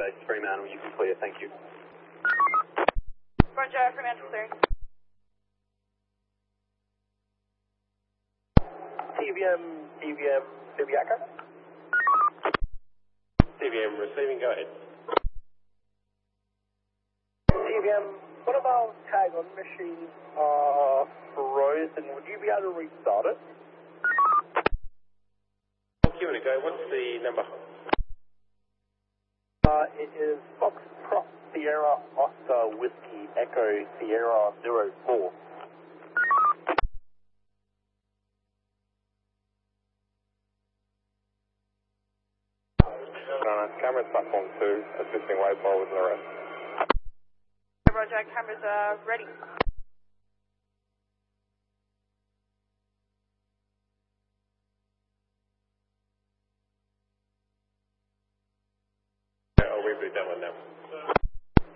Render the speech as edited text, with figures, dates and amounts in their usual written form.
base, Fremantle, you can clear, thank you. Roger, Fremantle clearing. TVM, Subiaco. TVM receiving, go ahead. TVM, one of our tag on machines frozen. Would you be able to restart it? Give it a go, what's the number? It is Foxtrot Sierra Oscar Whiskey Echo Sierra 04. Cameras platform 2, assisting way forward and the rest. Roger, cameras are ready. I'll reboot that one now.